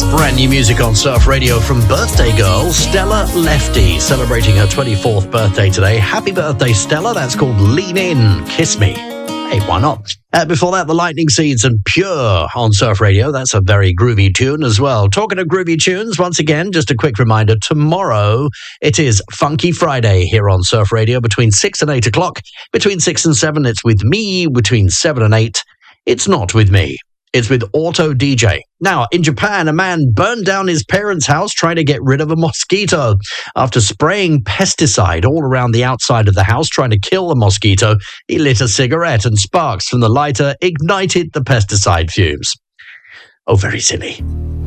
Brand new music on Surf Radio from birthday girl Stella Lefty, celebrating her 24th birthday today. Happy birthday, Stella. That's called Lean In, Kiss Me. Hey, why not? Before that, the Lightning Seeds and Pure on Surf Radio. That's a very groovy tune as well. Talking of groovy tunes, once again, just a quick reminder, tomorrow it is Funky Friday here on Surf Radio between 6 and 8 o'clock. Between 6 and 7, it's with me. Between 7 and 8, it's not with me. It's with Auto DJ. Now, in Japan, a man burned down his parents' house trying to get rid of a mosquito. After spraying pesticide all around the outside of the house trying to kill the mosquito, he lit a cigarette and sparks from the lighter ignited the pesticide fumes. Oh, very silly.